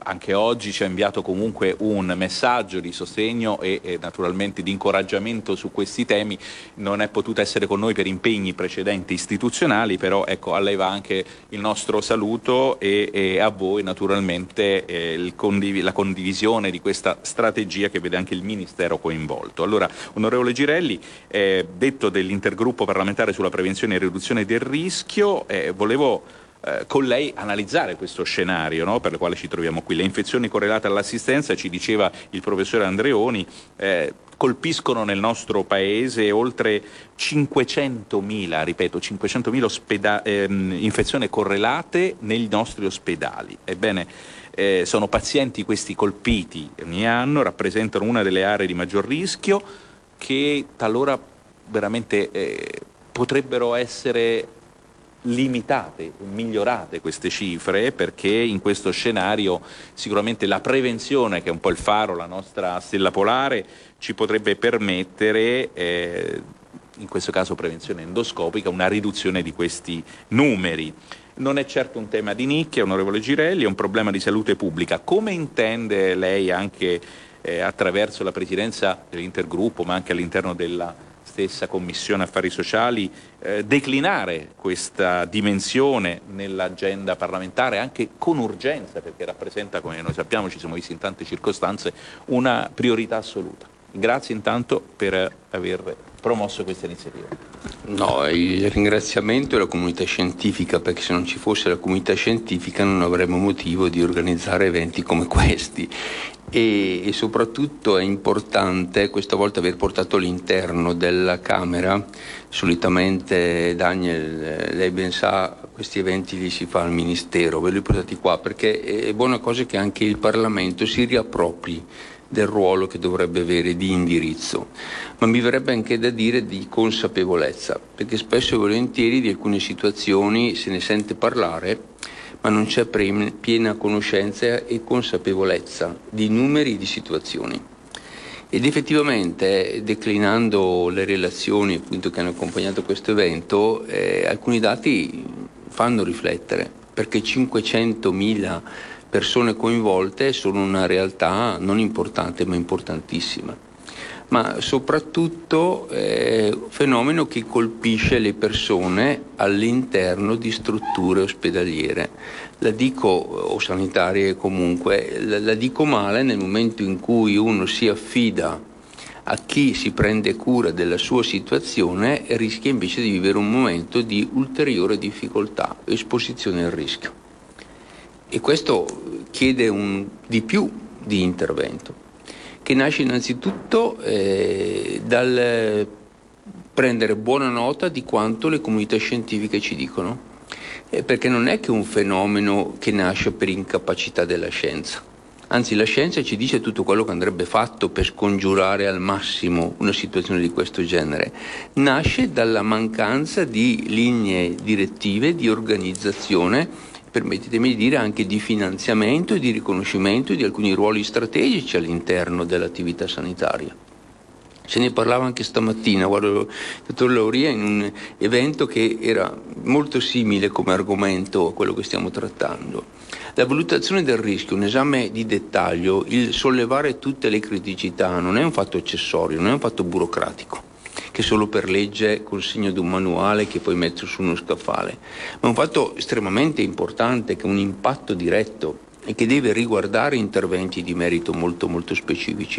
anche oggi ci ha inviato comunque un messaggio di sostegno e naturalmente di incoraggiamento su questi temi. Non è potuta essere con noi per impegni precedenti istituzionali, però ecco, a lei va anche il nostro saluto e a voi naturalmente la condivisione di questa strategia che vede anche il Ministero coinvolto. Allora, onorevole Girelli, detto dell'intergruppo parlamentare sulla prevenzione e riduzione del rischio, volevo con lei analizzare questo scenario, no, per il quale ci troviamo qui. Le infezioni correlate all'assistenza, ci diceva il professore Andreoni, colpiscono nel nostro paese oltre 500.000, ripeto, 500.000 infezioni correlate nei nostri ospedali. Ebbene, sono pazienti questi colpiti ogni anno, rappresentano una delle aree di maggior rischio che talora veramente potrebbero essere limitate, migliorate queste cifre, perché in questo scenario sicuramente la prevenzione, che è un po' il faro, la nostra stella polare, ci potrebbe permettere, in questo caso prevenzione endoscopica, una riduzione di questi numeri. Non è certo un tema di nicchia, onorevole Girelli, è un problema di salute pubblica. Come intende lei, anche attraverso la presidenza dell'intergruppo, ma anche all'interno della stessa Commissione Affari Sociali, declinare questa dimensione nell'agenda parlamentare anche con urgenza, perché rappresenta, come noi sappiamo, ci siamo visti in tante circostanze, una priorità assoluta. Grazie intanto per aver promosso questa iniziativa. No, il ringraziamento è la comunità scientifica, perché se non ci fosse la comunità scientifica non avremmo motivo di organizzare eventi come questi. E soprattutto è importante questa volta aver portato all'interno della Camera. Solitamente, Daniel, lei ben sa, questi eventi li si fa al Ministero, ve li ho portati qua perché è buona cosa che anche il Parlamento si riappropri del ruolo che dovrebbe avere di indirizzo, ma mi verrebbe anche da dire di consapevolezza, perché spesso e volentieri di alcune situazioni se ne sente parlare, ma non c'è piena conoscenza e consapevolezza di numeri e di situazioni. Ed effettivamente, declinando le relazioni appunto che hanno accompagnato questo evento, alcuni dati fanno riflettere, perché 500.000 persone coinvolte sono una realtà non importante ma importantissima, ma soprattutto fenomeno che colpisce le persone all'interno di strutture ospedaliere. La dico, o sanitarie comunque, la dico male nel momento in cui uno si affida a chi si prende cura della sua situazione e rischia invece di vivere un momento di ulteriore difficoltà, esposizione al rischio. E questo chiede di più di intervento, che nasce innanzitutto dal prendere buona nota di quanto le comunità scientifiche ci dicono, perché non è che un fenomeno che nasce per incapacità della scienza, anzi la scienza ci dice tutto quello che andrebbe fatto per scongiurare al massimo una situazione di questo genere. Nasce dalla mancanza di linee direttive, di organizzazione, permettetemi di dire anche di finanziamento e di riconoscimento di alcuni ruoli strategici all'interno dell'attività sanitaria. Se ne parlava anche stamattina, guardo il dottor Lauria in un evento che era molto simile come argomento a quello che stiamo trattando. La valutazione del rischio, un esame di dettaglio, il sollevare tutte le criticità non è un fatto accessorio, non è un fatto burocratico, che solo per legge consegno di un manuale che poi metto su uno scaffale, ma è un fatto estremamente importante che ha un impatto diretto e che deve riguardare interventi di merito molto molto specifici.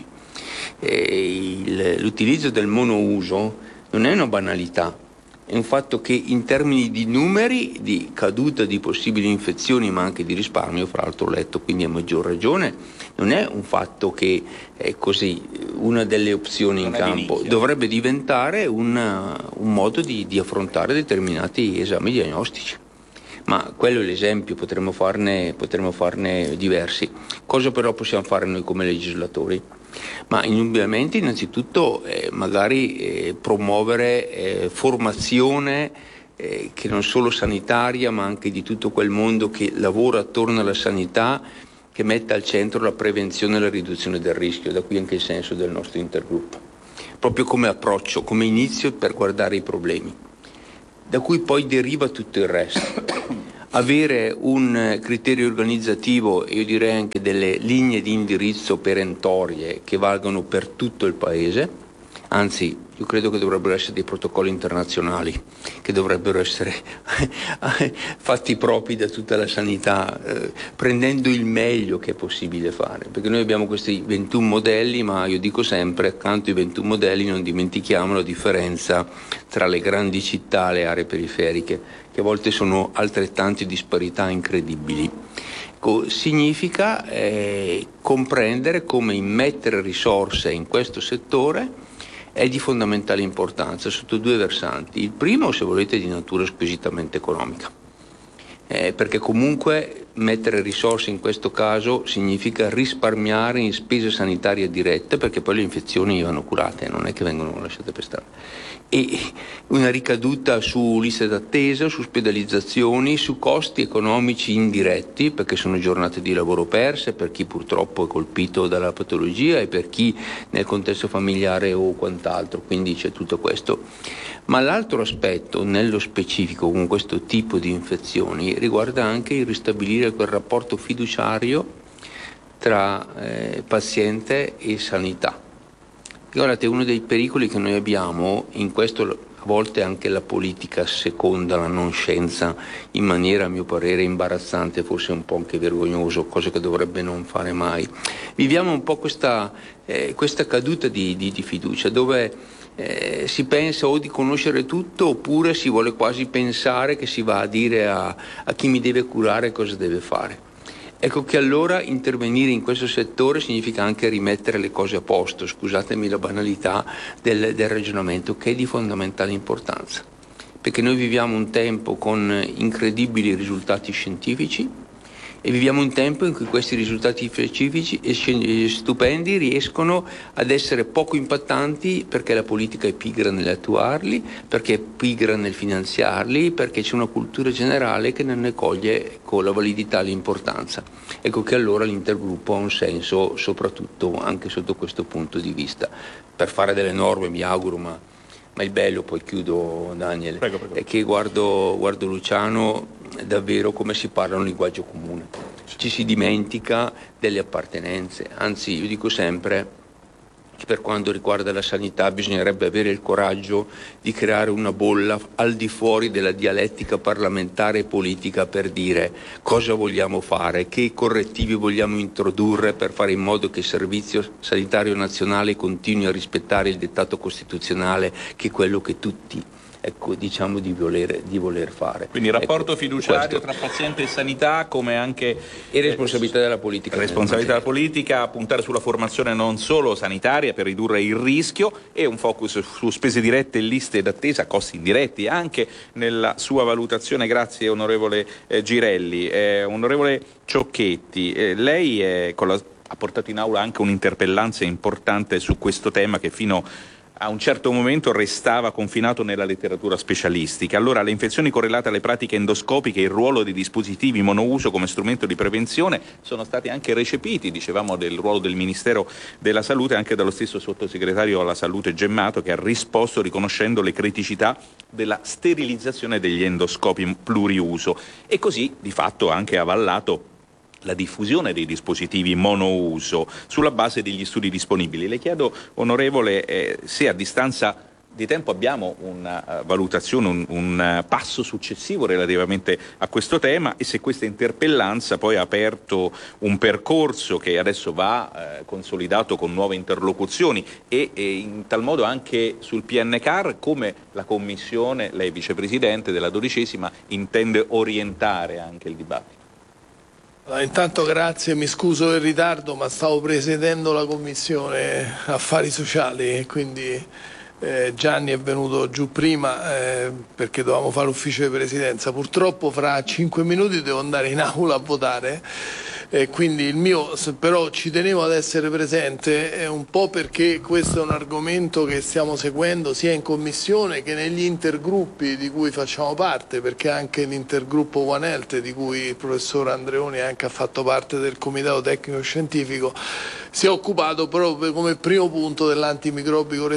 L'utilizzo del monouso non è una banalità, è un fatto che in termini di numeri, di caduta di possibili infezioni, ma anche di risparmio, fra l'altro ho letto, quindi a maggior ragione, non è un fatto che è così una delle opzioni in campo, dovrebbe diventare un modo di affrontare determinati esami diagnostici. Ma quello è l'esempio, potremmo farne diversi. Cosa però possiamo fare noi come legislatori? Ma indubbiamente innanzitutto magari promuovere formazione che non solo sanitaria ma anche di tutto quel mondo che lavora attorno alla sanità, che metta al centro la prevenzione e la riduzione del rischio, da qui anche il senso del nostro intergruppo, proprio come approccio, come inizio per guardare i problemi, da cui poi deriva tutto il resto. avere un criterio organizzativo, io direi anche delle linee di indirizzo perentorie che valgono per tutto il Paese, anzi io credo che dovrebbero essere dei protocolli internazionali che dovrebbero essere fatti propri da tutta la sanità, prendendo il meglio che è possibile fare, perché noi abbiamo questi 21 modelli, ma io dico sempre, accanto ai 21 modelli non dimentichiamo la differenza tra le grandi città e le aree periferiche, che a volte sono altrettante disparità incredibili. Significa comprendere come immettere risorse in questo settore è di fondamentale importanza sotto due versanti. Il primo, se volete, di natura squisitamente economica, perché comunque mettere risorse in questo caso significa risparmiare in spese sanitarie dirette, perché poi le infezioni vanno curate, non è che vengono lasciate per strada. E una ricaduta su liste d'attesa, su ospedalizzazioni, su costi economici indiretti, perché sono giornate di lavoro perse per chi purtroppo è colpito dalla patologia e per chi nel contesto familiare o quant'altro, quindi c'è tutto questo. Ma l'altro aspetto, nello specifico con questo tipo di infezioni, riguarda anche il ristabilire quel rapporto fiduciario tra paziente e sanità. Guardate, uno dei pericoli che noi abbiamo, in questo a volte anche la politica seconda la non scienza in maniera a mio parere imbarazzante, forse un po' anche vergognoso, cosa che dovrebbe non fare mai. Viviamo un po' questa caduta di fiducia, dove si pensa o di conoscere tutto oppure si vuole quasi pensare che si va a dire a chi mi deve curare cosa deve fare. Ecco che allora intervenire in questo settore significa anche rimettere le cose a posto, scusatemi la banalità del ragionamento, che è di fondamentale importanza, perché noi viviamo un tempo con incredibili risultati scientifici e viviamo un tempo in cui questi risultati specifici e stupendi riescono ad essere poco impattanti perché la politica è pigra nell'attuarli, perché è pigra nel finanziarli, perché c'è una cultura generale che non ne coglie con la validità e l'importanza. Ecco che allora l'intergruppo ha un senso soprattutto anche sotto questo punto di vista. Per fare delle norme mi auguro, ma il bello, poi chiudo Daniel, prego. è che guardo Luciano davvero come si parla un linguaggio comune. Ci si dimentica delle appartenenze, anzi io dico sempre che per quanto riguarda la sanità bisognerebbe avere il coraggio di creare una bolla al di fuori della dialettica parlamentare e politica per dire cosa vogliamo fare, che correttivi vogliamo introdurre per fare in modo che il Servizio Sanitario Nazionale continui a rispettare il dettato costituzionale, che è quello che tutti diciamo di voler fare. Quindi rapporto fiduciario tra paziente e sanità, come anche responsabilità della politica. Responsabilità della politica, puntare sulla formazione non solo sanitaria per ridurre il rischio e un focus su spese dirette e liste d'attesa, costi indiretti anche nella sua valutazione. Grazie onorevole Girelli. Onorevole Ciocchetti, lei ha portato in aula anche un'interpellanza importante su questo tema che fino a un certo momento restava confinato nella letteratura specialistica. Allora, le infezioni correlate alle pratiche endoscopiche e il ruolo dei dispositivi monouso come strumento di prevenzione sono stati anche recepiti, dicevamo, del ruolo del Ministero della Salute, anche dallo stesso sottosegretario alla Salute Gemmato, che ha risposto riconoscendo le criticità della sterilizzazione degli endoscopi pluriuso e così di fatto anche avallato la diffusione dei dispositivi monouso sulla base degli studi disponibili. Le chiedo, onorevole, se a distanza di tempo abbiamo una valutazione, un passo successivo relativamente a questo tema e se questa interpellanza poi ha aperto un percorso che adesso va consolidato con nuove interlocuzioni e in tal modo anche sul PNCAR, come la Commissione, lei vicepresidente della 12ª, intende orientare anche il dibattito. Intanto grazie, mi scuso del ritardo, ma stavo presiedendo la Commissione Affari Sociali e quindi Gianni è venuto giù prima perché dovevamo fare ufficio di presidenza. Purtroppo fra 5 minuti devo andare in aula a votare, quindi il mio, però ci tenevo ad essere presente un po' perché questo è un argomento che stiamo seguendo sia in commissione che negli intergruppi di cui facciamo parte, perché anche l'intergruppo One Health, di cui il professor Andreoni anche ha fatto parte del comitato tecnico scientifico, si è occupato proprio come primo punto dell'antimicrobico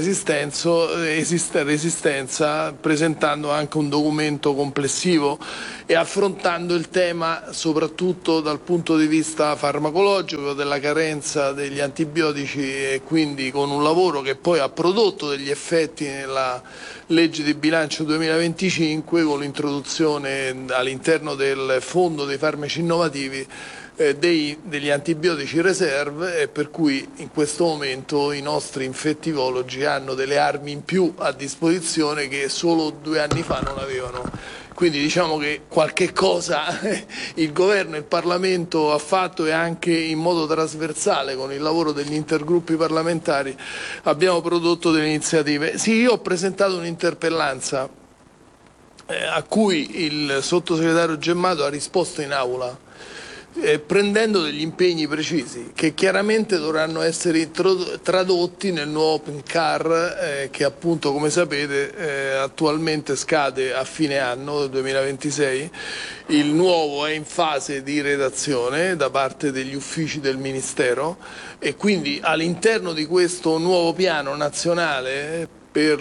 resistenza, presentando anche un documento complessivo e affrontando il tema soprattutto dal punto di vista farmacologico della carenza degli antibiotici, e quindi con un lavoro che poi ha prodotto degli effetti nella legge di bilancio 2025 con l'introduzione all'interno del fondo dei farmaci innovativi degli antibiotici reserve, e per cui in questo momento i nostri infettivologi hanno delle armi in più a disposizione che solo 2 anni fa non avevano. Quindi diciamo che qualche cosa il Governo e il Parlamento ha fatto, e anche in modo trasversale con il lavoro degli intergruppi parlamentari abbiamo prodotto delle iniziative. Sì, io ho presentato un'interpellanza a cui il sottosegretario Gemmato ha risposto in aula, prendendo degli impegni precisi che chiaramente dovranno essere tradotti nel nuovo Open Car, che appunto, come sapete, attualmente scade a fine anno del 2026. Il nuovo è in fase di redazione da parte degli uffici del Ministero, e quindi all'interno di questo nuovo piano nazionale,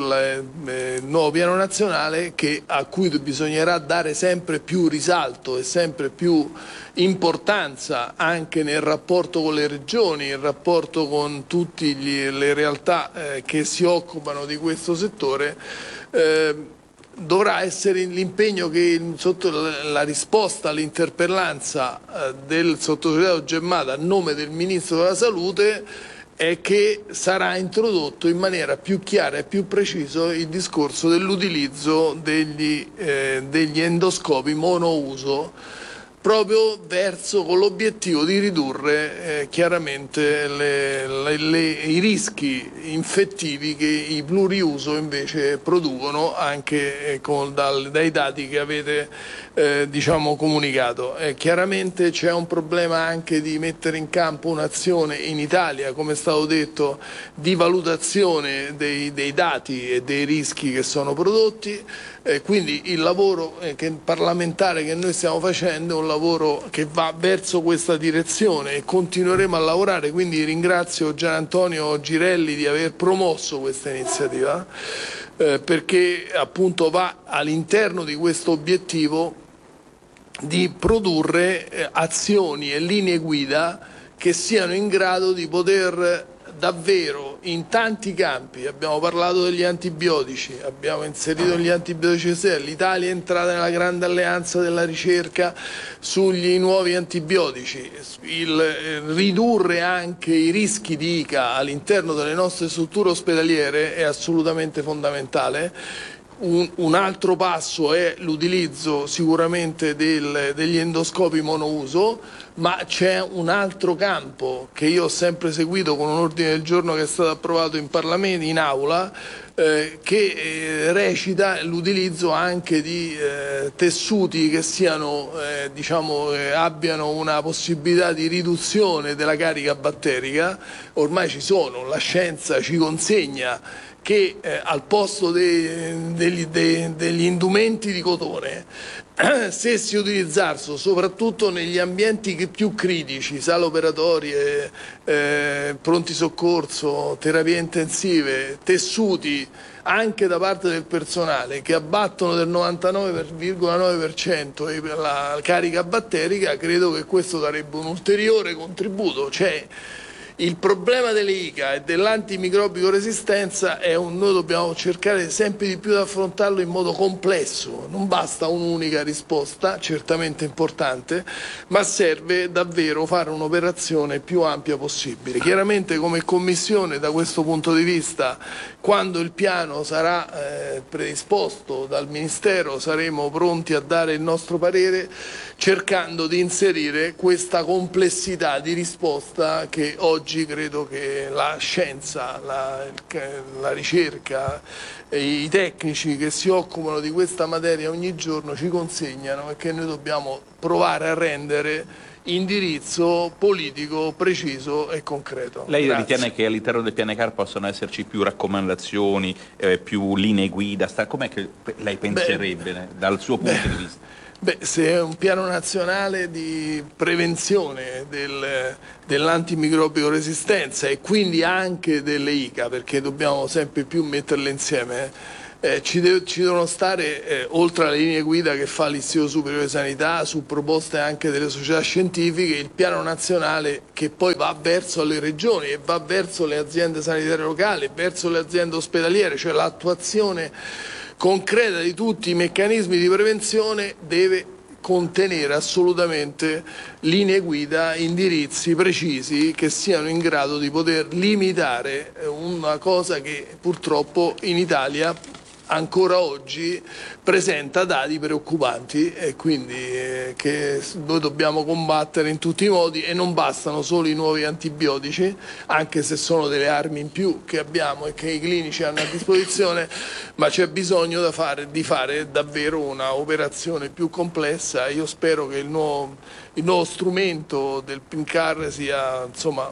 a cui bisognerà dare sempre più risalto e sempre più importanza anche nel rapporto con le regioni, il rapporto con tutte le realtà che si occupano di questo settore, dovrà essere l'impegno che sotto la risposta all'interpellanza del sottosegretario Gemmato a nome del Ministro della Salute è che sarà introdotto in maniera più chiara e più preciso il discorso dell'utilizzo degli endoscopi monouso, proprio con l'obiettivo di ridurre chiaramente i rischi infettivi che i pluriuso invece producono, anche dai dati che avete comunicato. Chiaramente c'è un problema anche di mettere in campo un'azione in Italia, come è stato detto, di valutazione dei dati e dei rischi che sono prodotti. Quindi il lavoro parlamentare che noi stiamo facendo è un lavoro che va verso questa direzione, e continueremo a lavorare. Quindi ringrazio Gian Antonio Girelli di aver promosso questa iniziativa, perché appunto va all'interno di questo obiettivo di produrre azioni e linee guida che siano in grado di poter davvero in tanti campi. Abbiamo parlato degli antibiotici, abbiamo inserito gli antibiotici esteri, l'Italia è entrata nella grande alleanza della ricerca sugli nuovi antibiotici, il ridurre anche i rischi di ICA all'interno delle nostre strutture ospedaliere è assolutamente fondamentale. Un altro passo è l'utilizzo sicuramente degli endoscopi monouso, ma c'è un altro campo che io ho sempre seguito con un ordine del giorno che è stato approvato in Parlamento, in aula, che recita l'utilizzo anche di tessuti che siano, abbiano una possibilità di riduzione della carica batterica. Ormai ci sono, la scienza ci consegna che al posto degli indumenti di cotone, se si utilizzassero soprattutto negli ambienti più critici, sale operatorie, pronti soccorso, terapie intensive, tessuti anche da parte del personale che abbattono del 99,9% la carica batterica, credo che questo darebbe un ulteriore contributo. Il problema delle ICA e dell'antimicrobico resistenza noi dobbiamo cercare sempre di più di affrontarlo in modo complesso. Non basta un'unica risposta, certamente importante, ma serve davvero fare un'operazione più ampia possibile. Chiaramente come Commissione, da questo punto di vista, quando il piano sarà predisposto dal Ministero, saremo pronti a dare il nostro parere, cercando di inserire questa complessità di risposta che oggi oggi credo che la scienza, la ricerca e i tecnici che si occupano di questa materia ogni giorno ci consegnano, e che noi dobbiamo provare a rendere indirizzo politico preciso e concreto. Lei Grazie. ritiene che all'interno del PNCAR possano esserci più raccomandazioni, più linee guida? Com'è che lei penserebbe dal suo punto di vista? Se è un piano nazionale di prevenzione dell'antimicrobico resistenza e quindi anche delle ICA, perché dobbiamo sempre più metterle insieme, ci devono stare, oltre alle linee guida che fa l'Istituto Superiore di Sanità, su proposte anche delle società scientifiche, il piano nazionale che poi va verso le regioni e va verso le aziende sanitarie locali, verso le aziende ospedaliere, cioè l'attuazione concreta di tutti i meccanismi di prevenzione deve contenere assolutamente linee guida, indirizzi precisi che siano in grado di poter limitare una cosa che purtroppo in Italia ancora oggi presenta dati preoccupanti, e quindi che noi dobbiamo combattere in tutti i modi, e non bastano solo i nuovi antibiotici, anche se sono delle armi in più che abbiamo e che i clinici hanno a disposizione, ma c'è bisogno di fare davvero una operazione più complessa. Io spero che il nuovo strumento del PNCAR sia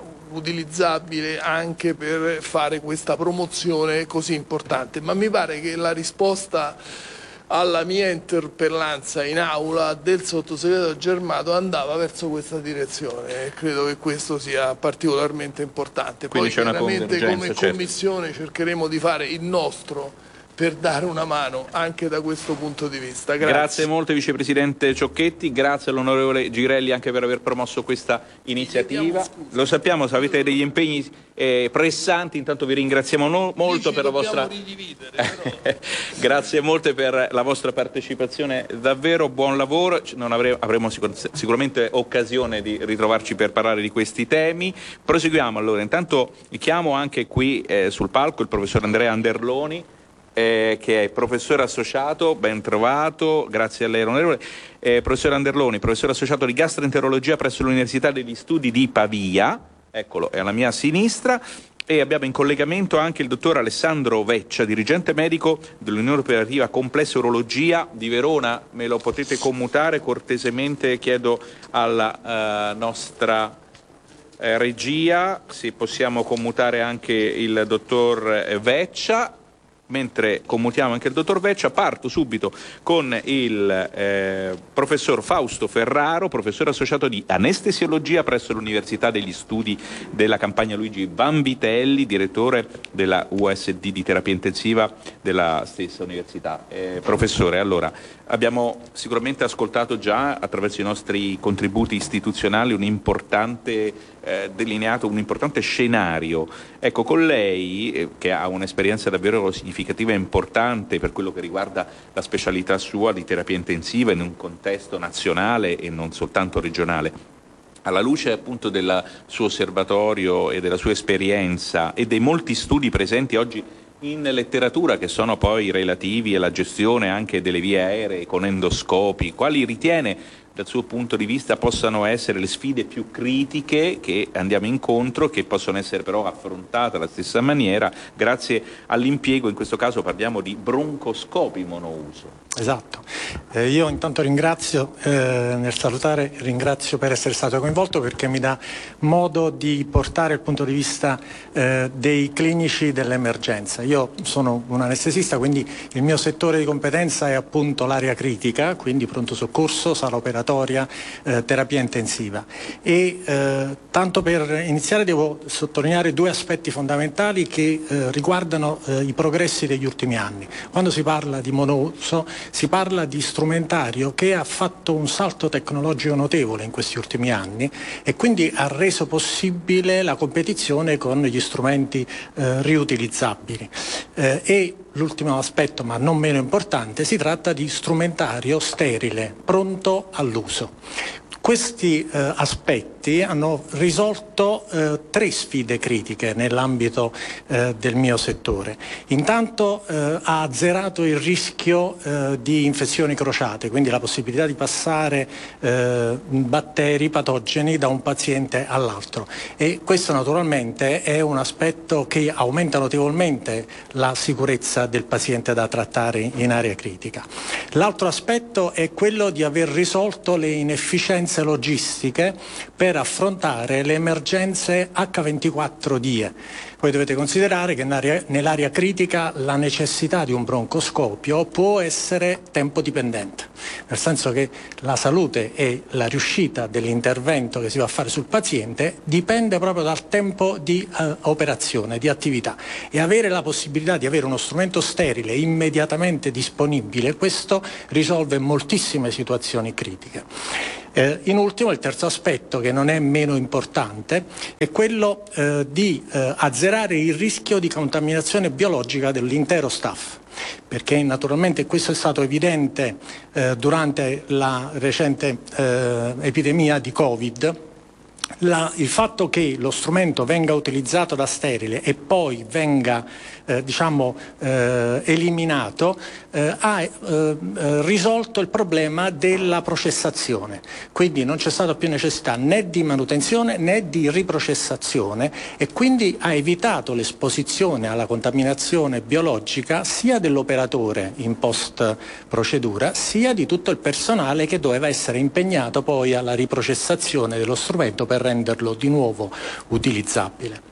utilizzabile anche per fare questa promozione così importante, ma mi pare che la risposta alla mia interpellanza in aula del sottosegretario Germato andava verso questa direzione, e credo che questo sia particolarmente importante. Quindi poi chiaramente come certo. Commissione cercheremo di fare il nostro per dare una mano anche da questo punto di vista. Grazie molto Vicepresidente Ciocchetti, grazie all'onorevole Girelli anche per aver promosso questa iniziativa. Lo sappiamo, se avete degli impegni pressanti, intanto vi ringraziamo molto per la vostra grazie molte per la vostra partecipazione, davvero buon lavoro. Avremo sicuramente occasione di ritrovarci per parlare di questi temi. Proseguiamo allora. Intanto chiamo anche qui sul palco il professor Andrea Anderloni, che è professore associato. Ben trovato, grazie a lei onorevole. Professore Anderloni, professore associato di gastroenterologia presso l'Università degli Studi di Pavia, eccolo, è alla mia sinistra. E abbiamo in collegamento anche il dottor Alessandro Veccia, dirigente medico dell'Unione Operativa Complessa Urologia di Verona. Me lo potete commutare cortesemente, chiedo alla nostra regia se possiamo commutare anche il dottor Veccia. Mentre commutiamo anche il dottor Veccia, parto subito con il professor Fausto Ferraro, professore associato di anestesiologia presso l'Università degli Studi della Campagna Luigi Vanvitelli, direttore della USD di terapia intensiva della stessa università. Professore, allora, abbiamo sicuramente ascoltato già attraverso i nostri contributi istituzionali un importante delineato, un importante scenario. Ecco, con lei che ha un'esperienza davvero significativa e importante per quello che riguarda la specialità sua di terapia intensiva in un contesto nazionale e non soltanto regionale, alla luce appunto del suo osservatorio e della sua esperienza e dei molti studi presenti oggi in letteratura che sono poi relativi alla gestione anche delle vie aeree con endoscopi, quali ritiene dal suo punto di vista possano essere le sfide più critiche che andiamo incontro, che possono essere però affrontate alla stessa maniera grazie all'impiego, in questo caso parliamo di broncoscopi monouso? Esatto, io intanto ringrazio, nel salutare ringrazio per essere stato coinvolto, perché mi dà modo di portare il punto di vista dei clinici dell'emergenza. Io sono un anestesista, quindi il mio settore di competenza è appunto l'area critica, quindi pronto soccorso, sala operatoria, terapia intensiva. E tanto per iniziare devo sottolineare due aspetti fondamentali che riguardano i progressi degli ultimi anni. Quando si parla di monouso si parla di strumentario che ha fatto un salto tecnologico notevole in questi ultimi anni e quindi ha reso possibile la competizione con gli strumenti riutilizzabili. E l'ultimo aspetto, ma non meno importante, si tratta di strumentario sterile, pronto all'uso. Questi aspetti aspetti hanno risolto 3 sfide critiche nell'ambito del mio settore. Intanto ha azzerato il rischio di infezioni crociate, quindi la possibilità di passare batteri, patogeni da un paziente all'altro, e questo naturalmente è un aspetto che aumenta notevolmente la sicurezza del paziente da trattare in area critica. L'altro aspetto è quello di aver risolto le inefficienze logistiche per affrontare le emergenze H24-DIE. Voi dovete considerare che nell'area critica la necessità di un broncoscopio può essere tempo dipendente, nel senso che la salute e la riuscita dell'intervento che si va a fare sul paziente dipende proprio dal tempo di operazione, di attività, e avere la possibilità di avere uno strumento sterile immediatamente disponibile, questo risolve moltissime situazioni critiche. In ultimo, il terzo aspetto, che non è meno importante, è quello di azzerare il rischio di contaminazione biologica dell'intero staff, perché naturalmente questo è stato evidente durante la recente epidemia di Covid. Il fatto che lo strumento venga utilizzato da sterile e poi venga eliminato ha risolto il problema della processazione, quindi non c'è stata più necessità né di manutenzione né di riprocessazione, e quindi ha evitato l'esposizione alla contaminazione biologica sia dell'operatore in post procedura sia di tutto il personale che doveva essere impegnato poi alla riprocessazione dello strumento per renderlo di nuovo utilizzabile.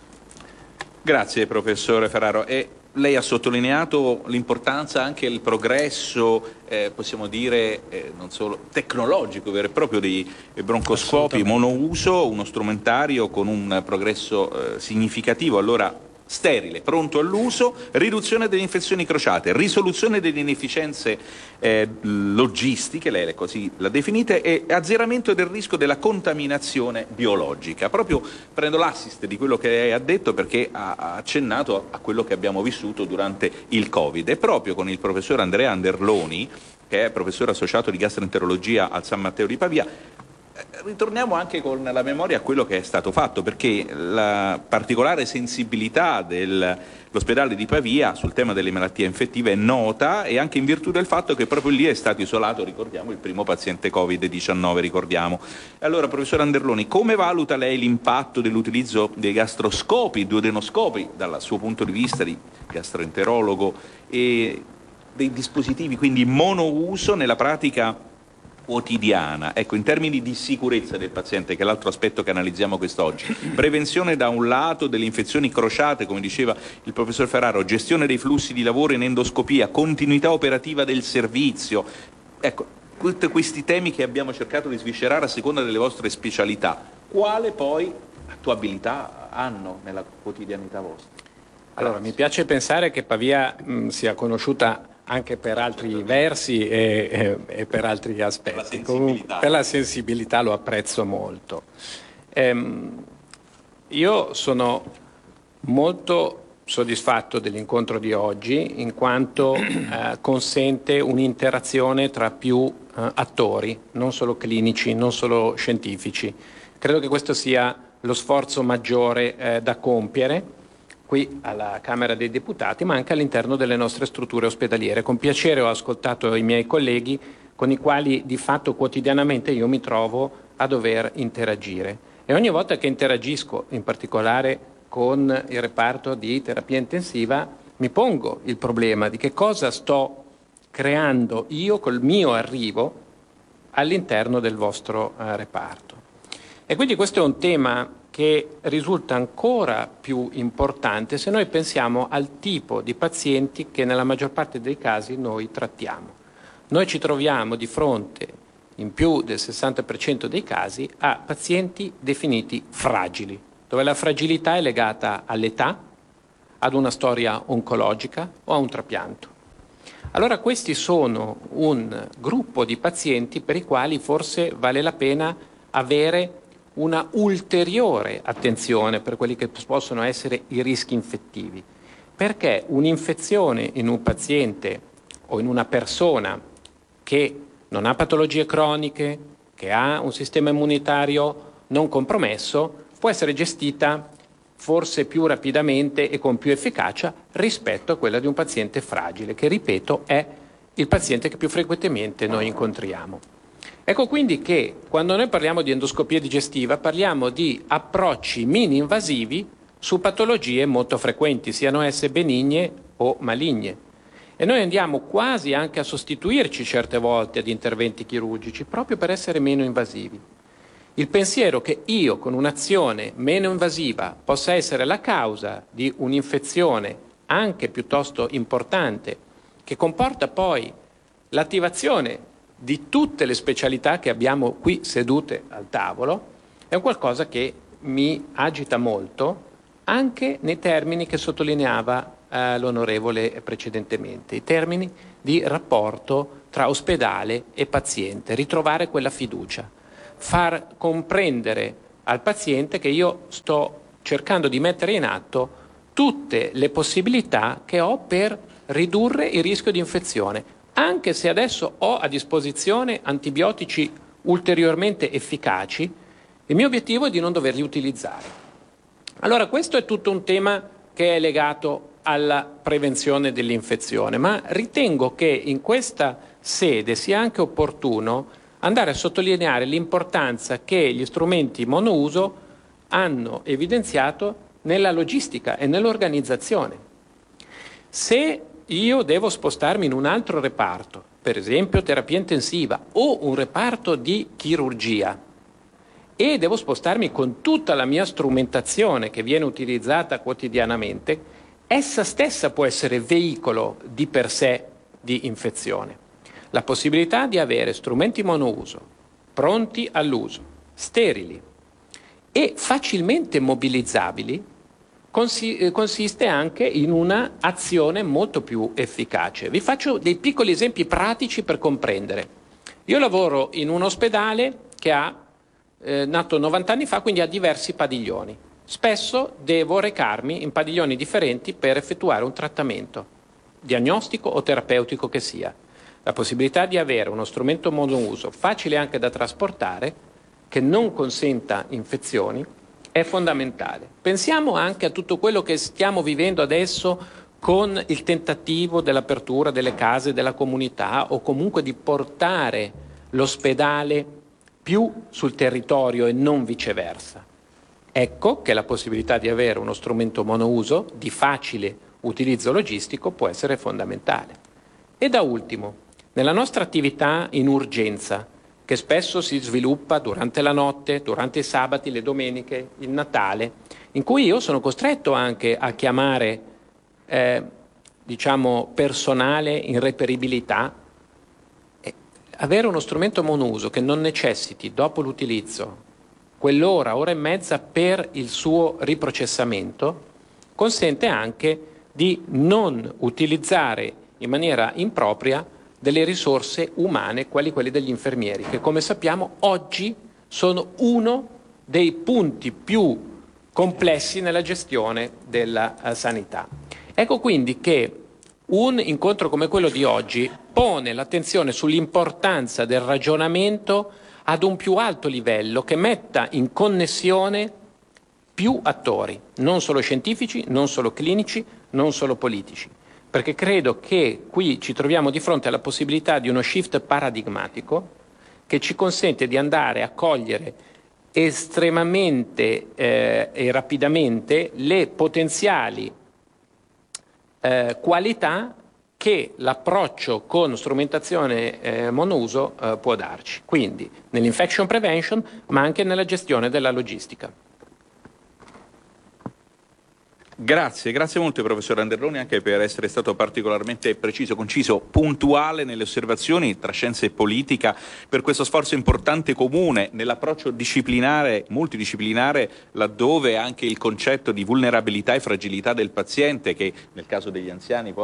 Grazie professore Ferraro. E lei ha sottolineato l'importanza, anche il progresso, possiamo dire, non solo tecnologico, vero e proprio, dei broncoscopi monouso, uno strumentario con un progresso significativo. Allora, sterile, pronto all'uso, riduzione delle infezioni crociate, risoluzione delle inefficienze logistiche, lei così la definite, e azzeramento del rischio della contaminazione biologica. Proprio prendo l'assist di quello che lei ha detto, perché ha accennato a quello che abbiamo vissuto durante il Covid, e proprio con il professor Andrea Anderloni, che è professore associato di gastroenterologia al San Matteo di Pavia, ritorniamo anche con la memoria a quello che è stato fatto, perché la particolare sensibilità dell'ospedale di Pavia sul tema delle malattie infettive è nota, e anche in virtù del fatto che proprio lì è stato isolato, ricordiamo, il primo paziente Covid-19, ricordiamo. Allora, professor Anderloni, come valuta lei l'impatto dell'utilizzo dei gastroscopi, duodenoscopi, dal suo punto di vista di gastroenterologo, e dei dispositivi quindi monouso nella pratica quotidiana, ecco, in termini di sicurezza del paziente, che è l'altro aspetto che analizziamo quest'oggi? Prevenzione da un lato delle infezioni crociate, come diceva il professor Ferraro, gestione dei flussi di lavoro in endoscopia, continuità operativa del servizio, ecco, tutti questi temi che abbiamo cercato di sviscerare a seconda delle vostre specialità, quale poi attuabilità hanno nella quotidianità vostra? Allora, mi piace pensare che Pavia sia conosciuta anche per altri versi e per altri aspetti. Comunque, per la sensibilità lo apprezzo molto. Io sono molto soddisfatto dell'incontro di oggi, in quanto consente un'interazione tra più attori, non solo clinici, non solo scientifici. Credo che questo sia lo sforzo maggiore da compiere qui alla Camera dei Deputati, ma anche all'interno delle nostre strutture ospedaliere. Con piacere ho ascoltato i miei colleghi, con i quali di fatto quotidianamente io mi trovo a dover interagire. E ogni volta che interagisco, in particolare con il reparto di terapia intensiva, mi pongo il problema di che cosa sto creando io col mio arrivo all'interno del vostro reparto. E quindi questo è un tema che risulta ancora più importante se noi pensiamo al tipo di pazienti che nella maggior parte dei casi noi trattiamo. Noi ci troviamo di fronte, in più del 60% dei casi, a pazienti definiti fragili, dove la fragilità è legata all'età, ad una storia oncologica o a un trapianto. Allora questi sono un gruppo di pazienti per i quali forse vale la pena avere una ulteriore attenzione per quelli che possono essere i rischi infettivi, perché un'infezione in un paziente o in una persona che non ha patologie croniche, che ha un sistema immunitario non compromesso, può essere gestita forse più rapidamente e con più efficacia rispetto a quella di un paziente fragile, che ripeto è il paziente che più frequentemente noi incontriamo. Ecco quindi che quando noi parliamo di endoscopia digestiva parliamo di approcci mini-invasivi su patologie molto frequenti, siano esse benigne o maligne. E noi andiamo quasi anche a sostituirci certe volte ad interventi chirurgici proprio per essere meno invasivi. Il pensiero che io con un'azione meno invasiva possa essere la causa di un'infezione anche piuttosto importante, che comporta poi l'attivazione di tutte le specialità che abbiamo qui sedute al tavolo, è un qualcosa che mi agita molto, anche nei termini che sottolineava l'onorevole precedentemente, i termini di rapporto tra ospedale e paziente, ritrovare quella fiducia, far comprendere al paziente che io sto cercando di mettere in atto tutte le possibilità che ho per ridurre il rischio di infezione, anche se adesso ho a disposizione antibiotici ulteriormente efficaci, il mio obiettivo è di non doverli utilizzare. Allora questo è tutto un tema che è legato alla prevenzione dell'infezione, ma ritengo che in questa sede sia anche opportuno andare a sottolineare l'importanza che gli strumenti monouso hanno evidenziato nella logistica e nell'organizzazione. Se io devo spostarmi in un altro reparto, per esempio terapia intensiva o un reparto di chirurgia, e devo spostarmi con tutta la mia strumentazione che viene utilizzata quotidianamente, essa stessa può essere veicolo di per sé di infezione. La possibilità di avere strumenti monouso, pronti all'uso, sterili e facilmente mobilizzabili, consiste anche in una azione molto più efficace. Vi faccio dei piccoli esempi pratici per comprendere. Io lavoro in un ospedale che ha nato 90 anni fa, quindi ha diversi padiglioni. Spesso devo recarmi in padiglioni differenti per effettuare un trattamento diagnostico o terapeutico che sia. La possibilità di avere uno strumento monouso facile anche da trasportare, che non consenta infezioni, è fondamentale. Pensiamo anche a tutto quello che stiamo vivendo adesso con il tentativo dell'apertura delle case della comunità o comunque di portare l'ospedale più sul territorio e non viceversa. Ecco che la possibilità di avere uno strumento monouso di facile utilizzo logistico può essere fondamentale. E da ultimo, nella nostra attività in urgenza, che spesso si sviluppa durante la notte, durante i sabati, le domeniche, il Natale, in cui io sono costretto anche a chiamare personale in reperibilità, avere uno strumento monouso che non necessiti, dopo l'utilizzo, quell'ora, ora e mezza per il suo riprocessamento, consente anche di non utilizzare in maniera impropria delle risorse umane, quali quelle degli infermieri, che come sappiamo oggi sono uno dei punti più complessi nella gestione della sanità. Ecco quindi che un incontro come quello di oggi pone l'attenzione sull'importanza del ragionamento ad un più alto livello, che metta in connessione più attori, non solo scientifici, non solo clinici, non solo politici, perché credo che qui ci troviamo di fronte alla possibilità di uno shift paradigmatico che ci consente di andare a cogliere estremamente e rapidamente le potenziali qualità che l'approccio con strumentazione monouso può darci, quindi nell'infection prevention ma anche nella gestione della logistica. Grazie molto professor Anderloni anche per essere stato particolarmente preciso, conciso, puntuale nelle osservazioni tra scienza e politica, per questo sforzo importante comune nell'approccio disciplinare, multidisciplinare, laddove anche il concetto di vulnerabilità e fragilità del paziente, che nel caso degli anziani poi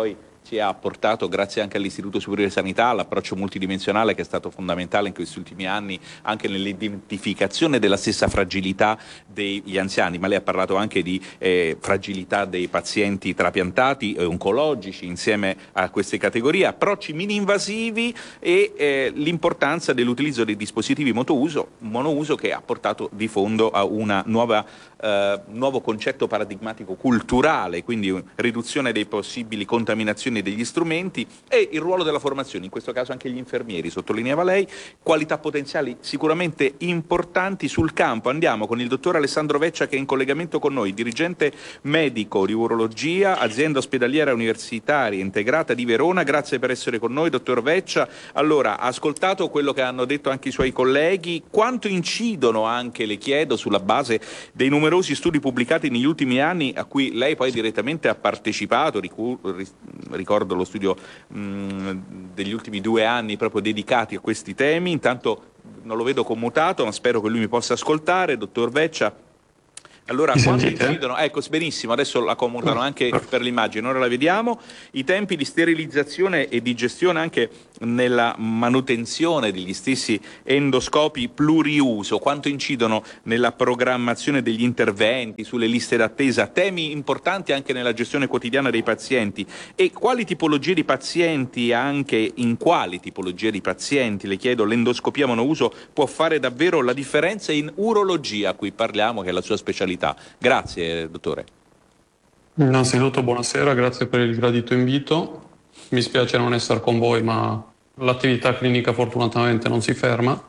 ci ha portato, grazie anche all'Istituto Superiore di Sanità, all'approccio multidimensionale che è stato fondamentale in questi ultimi anni anche nell'identificazione della stessa fragilità degli anziani, ma lei ha parlato anche di fragilità dei pazienti trapiantati e oncologici insieme a queste categorie, approcci mini-invasivi e l'importanza dell'utilizzo dei dispositivi monouso che ha portato di fondo a una nuovo concetto paradigmatico culturale, quindi riduzione dei possibili contaminazioni degli strumenti e il ruolo della formazione, in questo caso anche gli infermieri, sottolineava lei, qualità potenziali sicuramente importanti sul campo. Andiamo con il dottor Alessandro Veccia che è in collegamento con noi, dirigente medico di urologia, azienda ospedaliera universitaria integrata di Verona. Grazie per essere con noi, dottor Veccia. Allora, ha ascoltato quello che hanno detto anche i suoi colleghi, quanto incidono anche, le chiedo, sulla base dei numerosi studi pubblicati negli ultimi anni a cui lei poi direttamente ha partecipato, ricordo lo studio degli ultimi 2 anni proprio dedicati a questi temi. Intanto non lo vedo commutato, ma spero che lui mi possa ascoltare, dottor Veccia. Allora, quanto incidono? Ecco, benissimo, adesso la commutano anche per l'immagine, ora la vediamo. I tempi di sterilizzazione e di gestione anche nella manutenzione degli stessi endoscopi pluriuso, quanto incidono nella programmazione degli interventi, sulle liste d'attesa, temi importanti anche nella gestione quotidiana dei pazienti, e quali tipologie di pazienti, anche in quali tipologie di pazienti, le chiedo, l'endoscopia monouso può fare davvero la differenza in urologia, a cui parliamo, che è la sua specialità. Grazie, dottore. Innanzitutto buonasera, grazie per il gradito invito. Mi spiace non essere con voi, ma l'attività clinica fortunatamente non si ferma.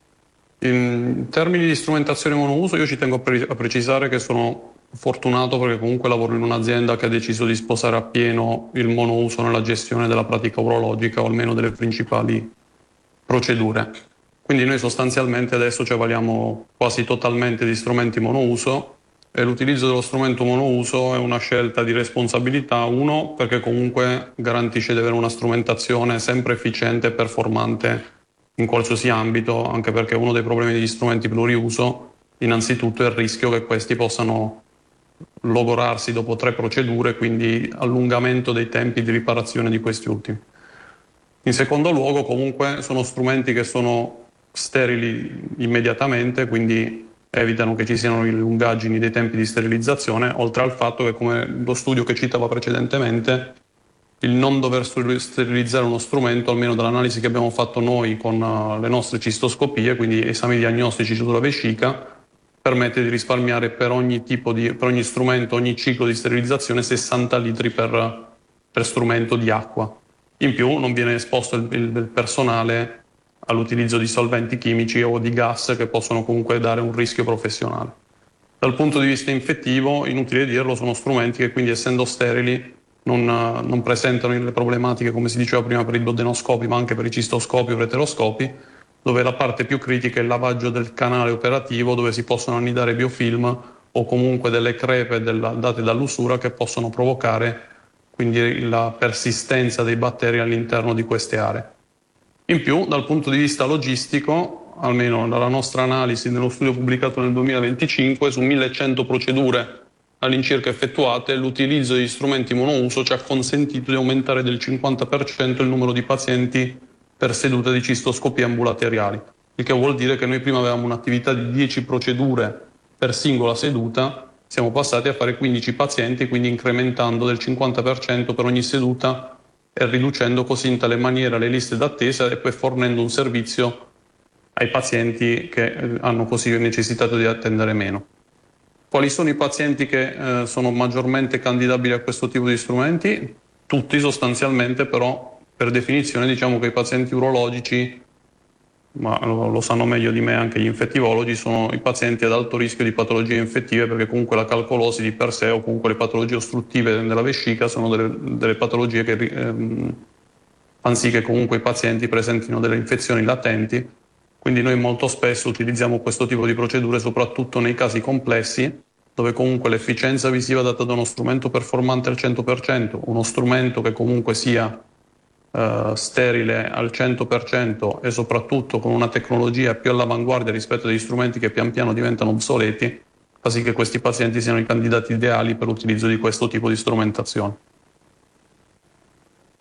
In termini di strumentazione monouso, io ci tengo a precisare che sono fortunato perché comunque lavoro in un'azienda che ha deciso di sposare appieno il monouso nella gestione della pratica urologica, o almeno delle principali procedure. Quindi noi sostanzialmente adesso ci avvaliamo quasi totalmente di strumenti monouso, e l'utilizzo dello strumento monouso è una scelta di responsabilità, uno perché comunque garantisce di avere una strumentazione sempre efficiente e performante in qualsiasi ambito, anche perché uno dei problemi degli strumenti pluriuso innanzitutto è il rischio che questi possano logorarsi dopo 3 procedure, quindi allungamento dei tempi di riparazione di questi ultimi. In secondo luogo comunque sono strumenti che sono sterili immediatamente, quindi evitano che ci siano lungaggini dei tempi di sterilizzazione, oltre al fatto che, come lo studio che citava precedentemente, il non dover sterilizzare uno strumento, almeno dall'analisi che abbiamo fatto noi con le nostre cistoscopie, quindi esami diagnostici sulla vescica, permette di risparmiare per ogni strumento, ogni ciclo di sterilizzazione 60 litri per strumento di acqua. In più non viene esposto il personale all'utilizzo di solventi chimici o di gas che possono comunque dare un rischio professionale. Dal punto di vista infettivo, inutile dirlo, sono strumenti che quindi, essendo sterili, non presentano le problematiche, come si diceva prima, per i duodenoscopi, ma anche per i cistoscopi o reteroscopi, dove la parte più critica è il lavaggio del canale operativo, dove si possono annidare biofilm o comunque delle crepe date dall'usura che possono provocare quindi la persistenza dei batteri all'interno di queste aree. In più, dal punto di vista logistico, almeno dalla nostra analisi nello studio pubblicato nel 2025, su 1100 procedure all'incirca effettuate, l'utilizzo di strumenti monouso ci ha consentito di aumentare del 50% il numero di pazienti per seduta di cistoscopie ambulatoriali, il che vuol dire che noi prima avevamo un'attività di 10 procedure per singola seduta, siamo passati a fare 15 pazienti, quindi incrementando del 50% per ogni seduta e riducendo così in tale maniera le liste d'attesa e poi fornendo un servizio ai pazienti che hanno così necessitato di attendere meno. Quali sono i pazienti che sono maggiormente candidabili a questo tipo di strumenti? Tutti sostanzialmente, però per definizione diciamo che i pazienti urologici, ma lo sanno meglio di me anche gli infettivologi, sono i pazienti ad alto rischio di patologie infettive, perché comunque la calcolosi di per sé o comunque le patologie ostruttive della vescica sono delle patologie che fanno sì che comunque i pazienti presentino delle infezioni latenti. Quindi noi molto spesso utilizziamo questo tipo di procedure soprattutto nei casi complessi, dove comunque l'efficienza visiva data da uno strumento performante al 100%, uno strumento che comunque sia sterile al 100% e soprattutto con una tecnologia più all'avanguardia rispetto agli strumenti che pian piano diventano obsoleti, fa sì che questi pazienti siano i candidati ideali per l'utilizzo di questo tipo di strumentazione.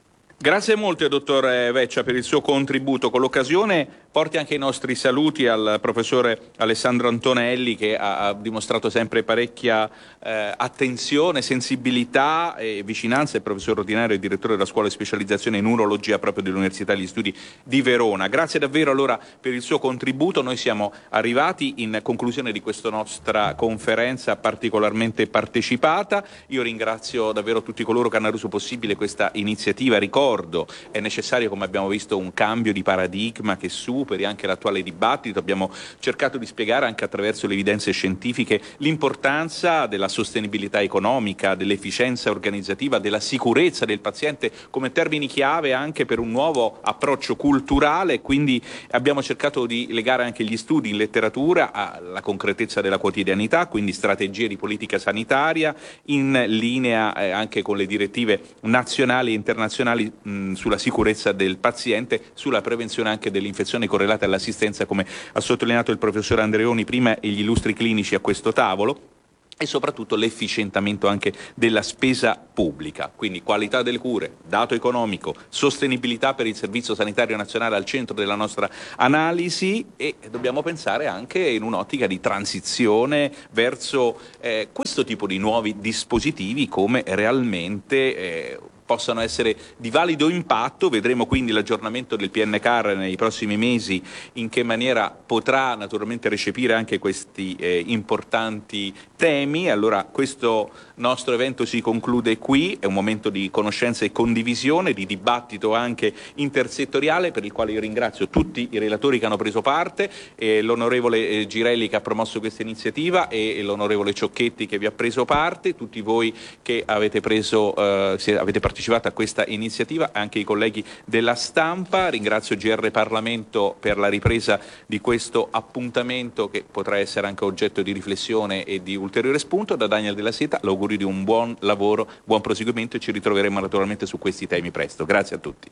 Grazie molte, dottor Veccia, per il suo contributo. Con l'occasione porti anche i nostri saluti al professore Alessandro Antonelli, che ha dimostrato sempre parecchia attenzione, sensibilità e vicinanza. È professore ordinario e direttore della scuola di specializzazione in urologia proprio dell'Università degli Studi di Verona. Grazie davvero allora per il suo contributo. Noi siamo arrivati in conclusione di questa nostra conferenza particolarmente partecipata. Io ringrazio davvero tutti coloro che hanno reso possibile questa iniziativa. Ricordo, è necessario, come abbiamo visto, un cambio di paradigma che superi anche l'attuale dibattito. Abbiamo cercato di spiegare anche attraverso le evidenze scientifiche l'importanza della sostenibilità economica, dell'efficienza organizzativa, della sicurezza del paziente come termini chiave anche per un nuovo approccio culturale. Quindi abbiamo cercato di legare anche gli studi in letteratura alla concretezza della quotidianità, quindi strategie di politica sanitaria in linea anche con le direttive nazionali e internazionali sulla sicurezza del paziente, sulla prevenzione anche delle infezioni correlate all'assistenza, come ha sottolineato il professor Andreoni prima, e gli illustri clinici a questo tavolo, e soprattutto l'efficientamento anche della spesa pubblica, quindi qualità delle cure, dato economico, sostenibilità per il Servizio Sanitario Nazionale al centro della nostra analisi, e dobbiamo pensare anche in un'ottica di transizione verso questo tipo di nuovi dispositivi come realmente possano essere di valido impatto. Vedremo quindi l'aggiornamento del PNCAR nei prossimi mesi, in che maniera potrà naturalmente recepire anche questi importanti temi. Allora questo nostro evento si conclude qui, è un momento di conoscenza e condivisione, di dibattito anche intersettoriale, per il quale io ringrazio tutti i relatori che hanno preso parte, l'onorevole Girelli che ha promosso questa iniziativa e l'onorevole Ciocchetti che vi ha preso parte, tutti voi che avete partecipato a questa iniziativa, anche i colleghi della stampa. Ringrazio GR Parlamento per la ripresa di questo appuntamento che potrà essere anche oggetto di riflessione e di ulteriore spunto. Da Daniel Della Seta l'augurio di un buon lavoro, buon proseguimento, e ci ritroveremo naturalmente su questi temi presto. Grazie a tutti.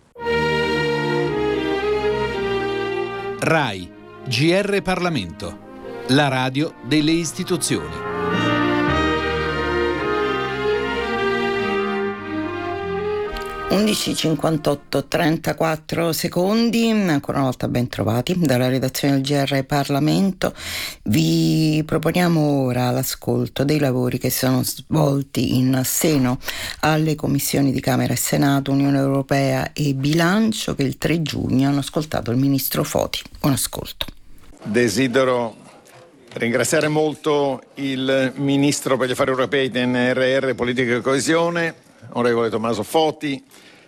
RAI GR Parlamento, la radio delle istituzioni. 11:58, 34 secondi, ancora una volta ben trovati dalla redazione del GR Parlamento. Vi proponiamo ora l'ascolto dei lavori che sono svolti in seno alle commissioni di Camera e Senato, Unione Europea e Bilancio, che il 3 giugno hanno ascoltato il ministro Foti. Buon ascolto. Desidero ringraziare molto il ministro per gli affari europei, PNRR, politica e coesione, onorevole Tommaso Foti,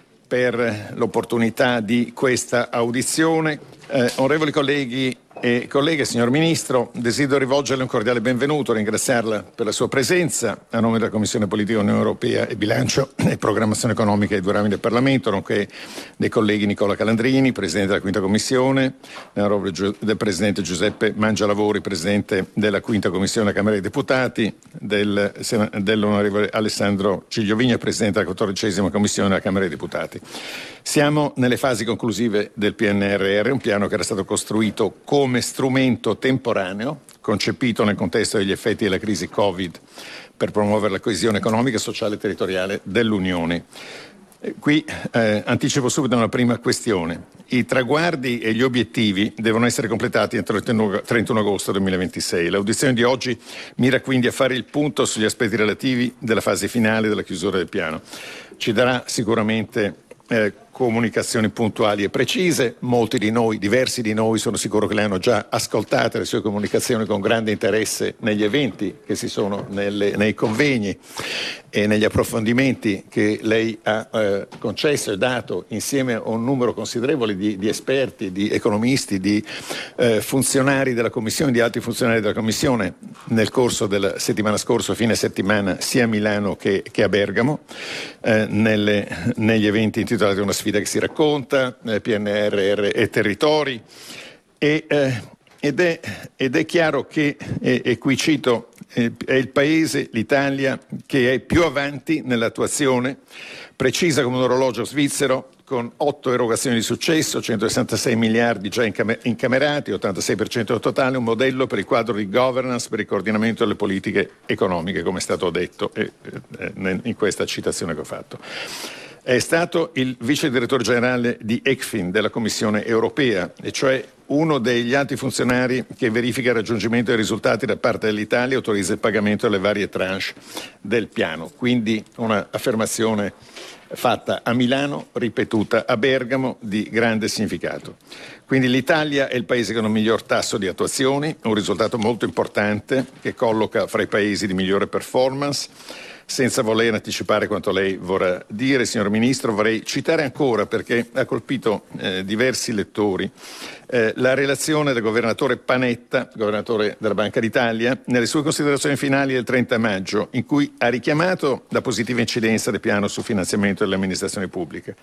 per l'opportunità di questa audizione. Onorevoli colleghi e colleghe, signor Ministro, desidero rivolgerle un cordiale benvenuto, ringraziarla per la sua presenza a nome della Commissione Politica Unione Europea e Bilancio e Programmazione Economica dei due rami del Parlamento, nonché dei colleghi Nicola Calandrini, Presidente della Quinta Commissione, del Presidente Giuseppe Mangialavori, Presidente della Quinta Commissione della Camera dei Deputati, dell'onorevole Alessandro Cigliovigna, Presidente della 14ª Commissione della Camera dei Deputati. Siamo nelle fasi conclusive del PNRR, un piano che era stato costruito come strumento temporaneo, concepito nel contesto degli effetti della crisi Covid per promuovere la coesione economica, sociale e territoriale dell'Unione. Qui anticipo subito una prima questione. I traguardi e gli obiettivi devono essere completati entro il 31 agosto 2026. L'audizione di oggi mira quindi a fare il punto sugli aspetti relativi della fase finale della chiusura del piano. Ci darà sicuramente comunicazioni puntuali e precise. Molti di noi, diversi di noi, sono sicuro che le hanno già ascoltate le sue comunicazioni con grande interesse negli eventi che si sono nei convegni e negli approfondimenti che lei ha concesso e dato insieme a un numero considerevole di esperti, di economisti, di funzionari della Commissione, di altri funzionari della Commissione nel corso della settimana scorsa, fine settimana, sia a Milano che a Bergamo, negli eventi intitolati Una sfida che si racconta, PNRR e territori, ed è chiaro che, e qui cito, è il Paese, l'Italia, che è più avanti nell'attuazione, precisa come un orologio svizzero, con 8 erogazioni di successo, 166 miliardi già incamerati, 86% del totale, un modello per il quadro di governance per il coordinamento delle politiche economiche, come è stato detto in questa citazione che ho fatto. È stato il vice direttore generale di ECFIN della Commissione europea, e cioè uno degli alti funzionari che verifica il raggiungimento dei risultati da parte dell'Italia e autorizza il pagamento delle varie tranche del piano. Quindi un'affermazione fatta a Milano, ripetuta a Bergamo, di grande significato. Quindi l'Italia è il paese con il miglior tasso di attuazioni, un risultato molto importante che colloca fra i paesi di migliore performance. Senza voler anticipare quanto lei vorrà dire, signor Ministro, vorrei citare ancora, perché ha colpito diversi lettori, la relazione del governatore Panetta, governatore della Banca d'Italia, nelle sue considerazioni finali del 30 maggio, in cui ha richiamato la positiva incidenza del piano sul finanziamento delle amministrazioni pubbliche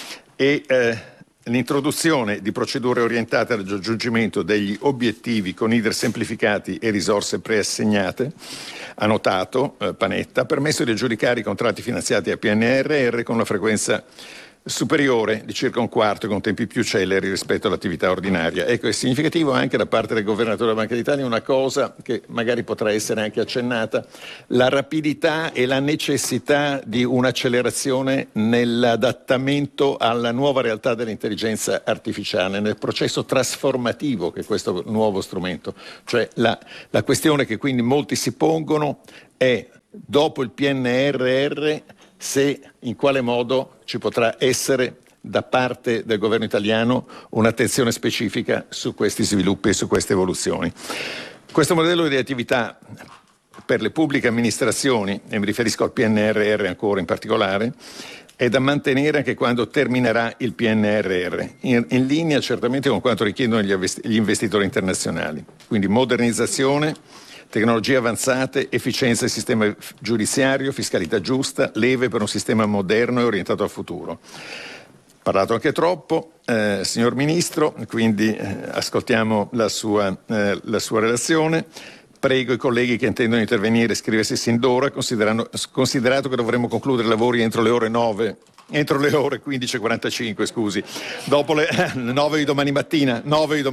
e l'introduzione di procedure orientate al raggiungimento degli obiettivi con iter semplificati e risorse preassegnate. Ha notato, Panetta, ha permesso di aggiudicare i contratti finanziati a PNRR con una frequenza superiore di circa un quarto e con tempi più celeri rispetto all'attività ordinaria. Ecco, è significativo anche da parte del governatore della Banca d'Italia una cosa che magari potrà essere anche accennata: la rapidità e la necessità di un'accelerazione nell'adattamento alla nuova realtà dell'intelligenza artificiale, nel processo trasformativo che è questo nuovo strumento. Cioè la questione che quindi molti si pongono è, dopo il PNRR, se in quale modo ci potrà essere da parte del governo italiano un'attenzione specifica su questi sviluppi e su queste evoluzioni. Questo modello di attività per le pubbliche amministrazioni, e mi riferisco al PNRR ancora in particolare, è da mantenere anche quando terminerà il PNRR, in linea certamente con quanto richiedono gli investitori internazionali. Quindi modernizzazione, tecnologie avanzate, efficienza del sistema giudiziario, fiscalità giusta, leve per un sistema moderno e orientato al futuro. Parlato anche troppo, signor Ministro, quindi ascoltiamo la sua relazione. Prego i colleghi che intendono intervenire a iscriversi sin d'ora, considerato che dovremo concludere i lavori entro le ore 9. Entro le ore 15:45, scusi, dopo le 9 di domani mattina,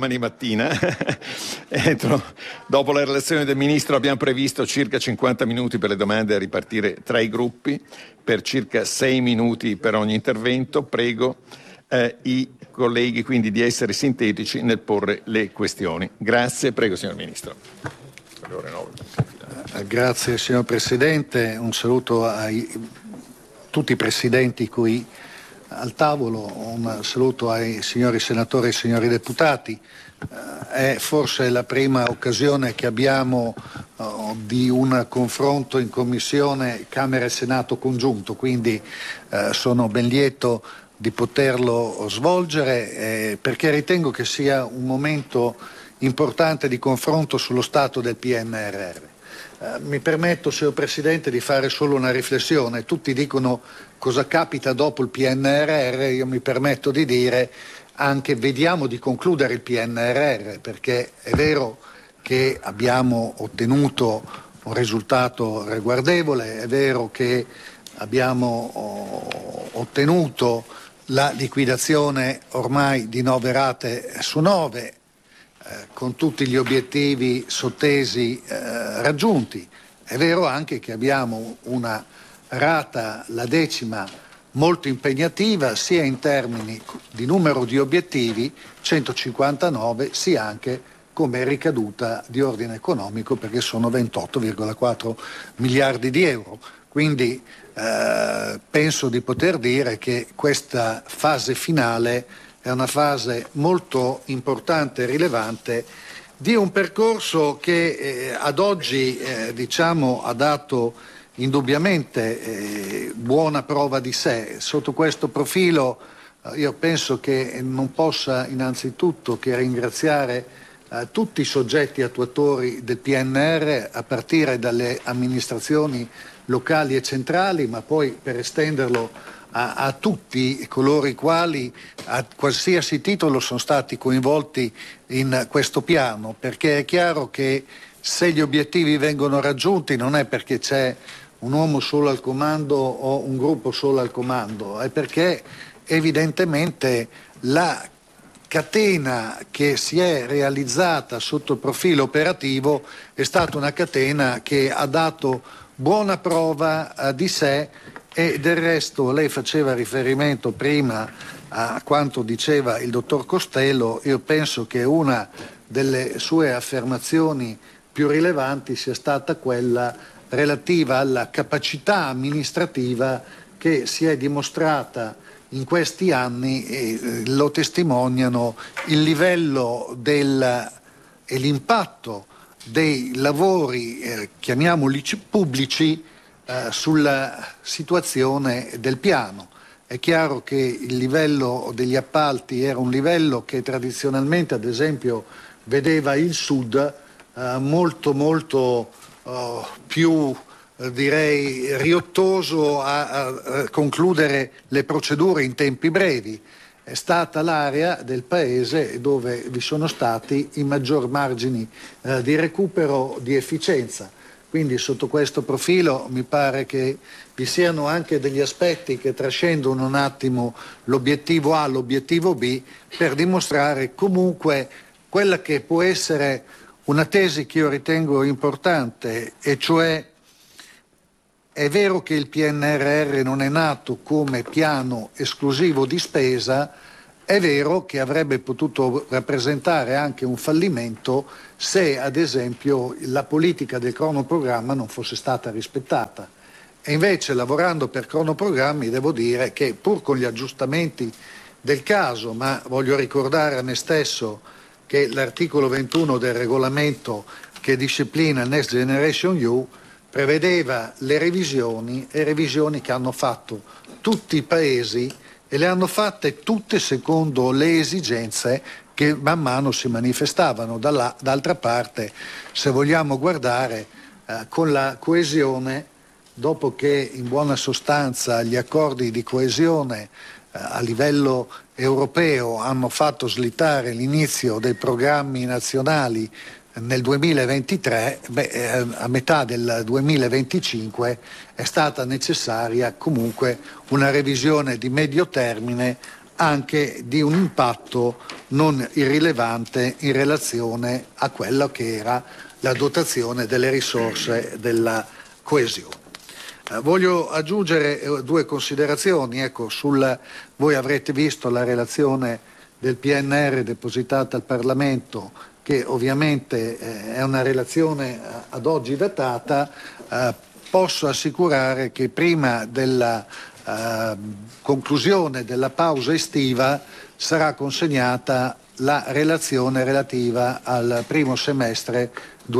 dopo la relazione del Ministro abbiamo previsto circa 50 minuti per le domande a ripartire tra i gruppi, per circa 6 minuti per ogni intervento. Prego i colleghi quindi di essere sintetici nel porre le questioni. Grazie, prego signor Ministro. Grazie signor Presidente, un saluto a tutti i Presidenti qui al tavolo, un saluto ai signori senatori e signori deputati. È forse la prima occasione che abbiamo di un confronto in Commissione Camera e Senato congiunto, quindi sono ben lieto di poterlo svolgere perché ritengo che sia un momento importante di confronto sullo stato del PNRR. Mi permetto, signor Presidente, di fare solo una riflessione. Tutti dicono cosa capita dopo il PNRR, io mi permetto di dire anche vediamo di concludere il PNRR, perché è vero che abbiamo ottenuto un risultato ragguardevole, è vero che abbiamo ottenuto la liquidazione ormai di 9 rate su 9, con tutti gli obiettivi sottesi raggiunti. È vero anche che abbiamo una rata, la 10ª, molto impegnativa sia in termini di numero di obiettivi, 159, sia anche come ricaduta di ordine economico, perché sono 28,4 miliardi di euro. Quindi penso di poter dire che questa fase finale è una fase molto importante e rilevante di un percorso che ad oggi ha dato indubbiamente buona prova di sé. Sotto questo profilo io penso che non possa innanzitutto che ringraziare tutti i soggetti attuatori del PNR, a partire dalle amministrazioni locali e centrali, ma poi per estenderlo a tutti coloro i quali a qualsiasi titolo sono stati coinvolti in questo piano, perché è chiaro che se gli obiettivi vengono raggiunti non è perché c'è un uomo solo al comando o un gruppo solo al comando, è perché evidentemente la catena che si è realizzata sotto il profilo operativo è stata una catena che ha dato buona prova di sé e del resto lei faceva riferimento prima a quanto diceva il dottor Costello. Io penso che una delle sue affermazioni più rilevanti sia stata quella relativa alla capacità amministrativa che si è dimostrata in questi anni, e lo testimoniano il livello e l'impatto dei lavori, chiamiamoli pubblici, sulla situazione del piano. È chiaro che il livello degli appalti era un livello che tradizionalmente, ad esempio, vedeva il Sud molto più direi riottoso a concludere le procedure in tempi brevi. È stata l'area del paese dove vi sono stati i maggior margini di recupero di efficienza. Quindi sotto questo profilo mi pare che vi siano anche degli aspetti che trascendono un attimo l'obiettivo A, l'obiettivo B, per dimostrare comunque quella che può essere una tesi che io ritengo importante, e cioè è vero che il PNRR non è nato come piano esclusivo di spesa, è vero che avrebbe potuto rappresentare anche un fallimento se, ad esempio, la politica del cronoprogramma non fosse stata rispettata. E invece, lavorando per cronoprogrammi, devo dire che pur con gli aggiustamenti del caso, ma voglio ricordare a me stesso che l'articolo 21 del regolamento che disciplina Next Generation EU prevedeva le revisioni che hanno fatto tutti i paesi, e le hanno fatte tutte secondo le esigenze che man mano si manifestavano. D'altra parte, se vogliamo guardare con la coesione, dopo che in buona sostanza gli accordi di coesione a livello europeo hanno fatto slittare l'inizio dei programmi nazionali nel 2023, a metà del 2025 è stata necessaria comunque una revisione di medio termine, anche di un impatto non irrilevante in relazione a quella che era la dotazione delle risorse della coesione. Voglio aggiungere due considerazioni. Ecco, voi avrete visto la relazione del PNR depositata al Parlamento, che ovviamente è una relazione ad oggi datata. Posso assicurare che prima della conclusione della pausa estiva sarà consegnata la relazione relativa al primo semestre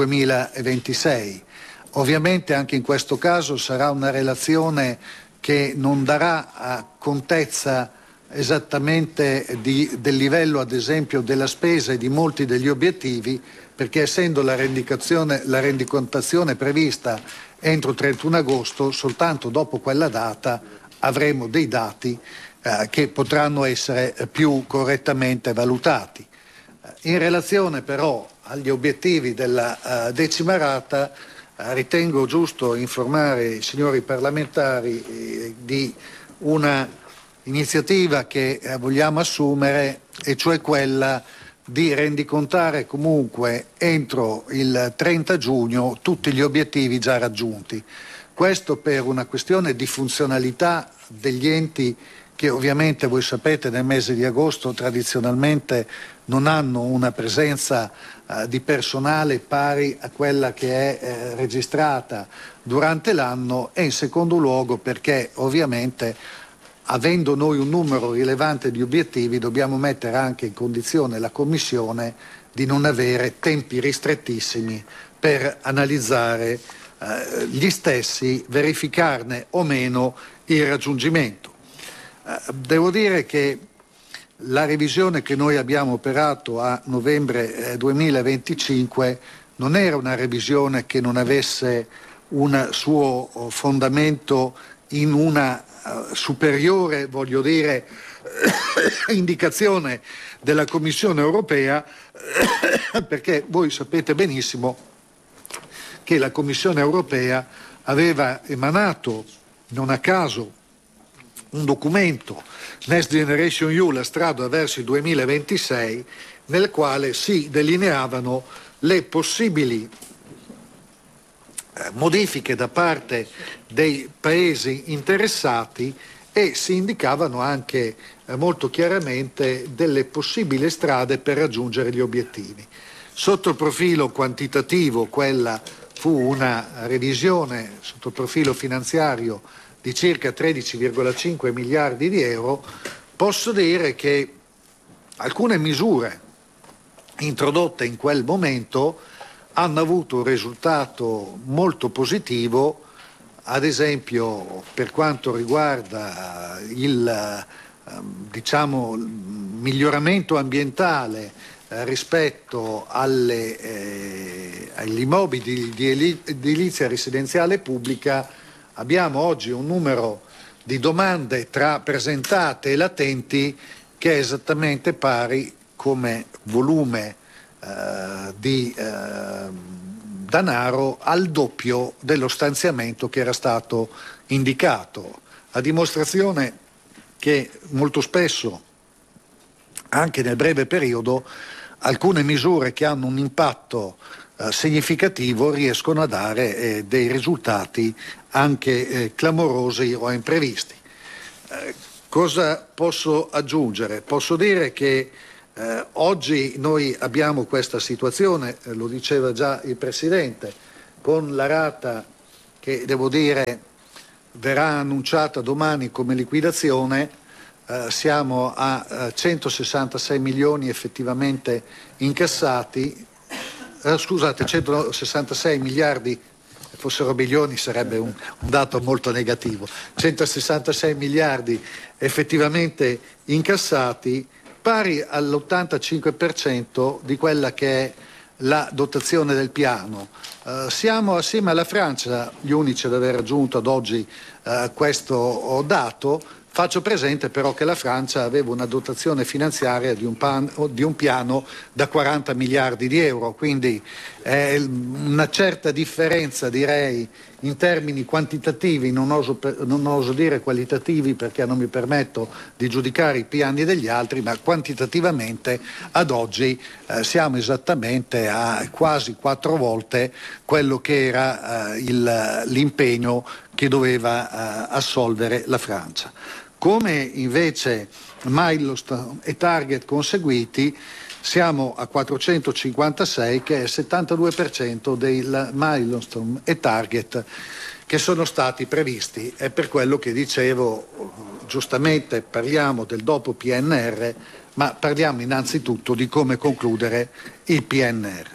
2026. Ovviamente anche in questo caso sarà una relazione che non darà contezza esattamente del livello, ad esempio, della spesa e di molti degli obiettivi, perché essendo la rendicontazione prevista entro 31 agosto, soltanto dopo quella data avremo dei dati che potranno essere più correttamente valutati. In relazione però agli obiettivi della 10ª rata, ritengo giusto informare i signori parlamentari di una iniziativa che vogliamo assumere, e cioè quella di rendicontare comunque entro il 30 giugno tutti gli obiettivi già raggiunti. Questo per una questione di funzionalità degli enti che ovviamente, voi sapete, nel mese di agosto tradizionalmente non hanno una presenza di personale pari a quella che è registrata durante l'anno, e in secondo luogo perché ovviamente, avendo noi un numero rilevante di obiettivi, dobbiamo mettere anche in condizione la Commissione di non avere tempi ristrettissimi per analizzare gli stessi, verificarne o meno il raggiungimento. Devo dire che la revisione che noi abbiamo operato a novembre 2025 non era una revisione che non avesse un suo fondamento in una superiore, voglio dire, indicazione della Commissione europea, perché voi sapete benissimo che la Commissione europea aveva emanato, non a caso, un documento, Next Generation EU, la strada verso il 2026, nel quale si delineavano le possibili modifiche da parte dei paesi interessati e si indicavano anche molto chiaramente delle possibili strade per raggiungere gli obiettivi. Sotto il profilo quantitativo quella fu una revisione sotto il profilo finanziario di circa 13,5 miliardi di euro. Posso dire che alcune misure introdotte in quel momento hanno avuto un risultato molto positivo, ad esempio per quanto riguarda il miglioramento ambientale rispetto agli immobili di edilizia residenziale pubblica. Abbiamo oggi un numero di domande tra presentate e latenti che è esattamente pari come volume di denaro al doppio dello stanziamento che era stato indicato, a dimostrazione che molto spesso, anche nel breve periodo, alcune misure che hanno un impatto significativo riescono a dare dei risultati anche clamorosi o imprevisti. Cosa posso aggiungere? Posso dire che oggi noi abbiamo questa situazione, lo diceva già il Presidente, con la rata che devo dire verrà annunciata domani come liquidazione, siamo a 166 milioni effettivamente incassati, 166 miliardi, fossero milioni sarebbe un dato molto negativo, 166 miliardi effettivamente incassati, pari all'85% di quella che è la dotazione del piano. Siamo assieme alla Francia gli unici ad aver raggiunto ad oggi questo dato. Faccio presente però che la Francia aveva una dotazione finanziaria di un piano da 40 miliardi di euro, quindi una certa differenza, direi, in termini quantitativi, non oso dire qualitativi perché non mi permetto di giudicare i piani degli altri, ma quantitativamente ad oggi siamo esattamente a quasi 4 volte quello che era l'impegno che doveva assolvere la Francia. Come invece milestone e target conseguiti, siamo a 456, che è il 72% dei milestone e target che sono stati previsti. È per quello che dicevo, giustamente parliamo del dopo PNR, ma parliamo innanzitutto di come concludere il PNR.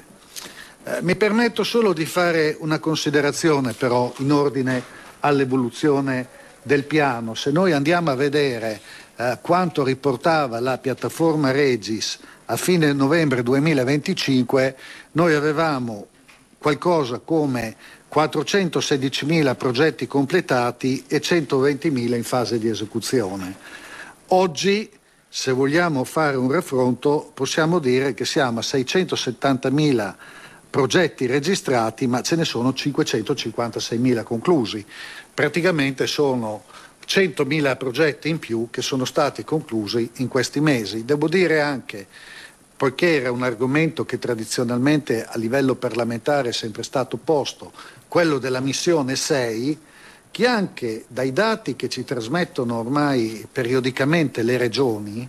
Mi permetto solo di fare una considerazione però in ordine all'evoluzione del piano. Se noi andiamo a vedere quanto riportava la piattaforma Regis a fine novembre 2025, noi avevamo qualcosa come 416.000 progetti completati e 120.000 in fase di esecuzione. Oggi, se vogliamo fare un raffronto, possiamo dire che siamo a 670.000 progetti registrati, ma ce ne sono 556.000 conclusi. Praticamente sono 100.000 progetti in più che sono stati conclusi in questi mesi. Devo dire anche, poiché era un argomento che tradizionalmente a livello parlamentare è sempre stato posto, quello della missione 6, che anche dai dati che ci trasmettono ormai periodicamente le regioni,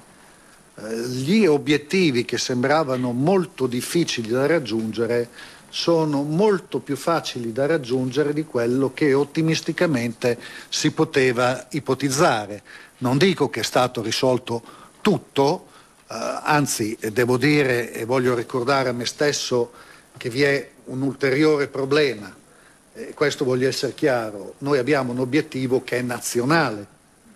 gli obiettivi che sembravano molto difficili da raggiungere sono molto più facili da raggiungere di quello che ottimisticamente si poteva ipotizzare. Non dico che è stato risolto tutto, anzi devo dire e voglio ricordare a me stesso che vi è un ulteriore problema, questo voglio essere chiaro, noi abbiamo un obiettivo che è nazionale.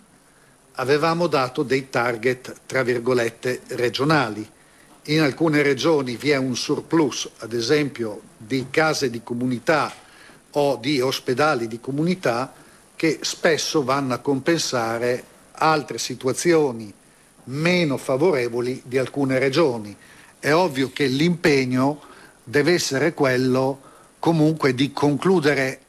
Avevamo dato dei target, tra virgolette, regionali. In alcune regioni vi è un surplus, ad esempio, di case di comunità o di ospedali di comunità che spesso vanno a compensare altre situazioni meno favorevoli di alcune regioni. È ovvio che l'impegno deve essere quello comunque di concludere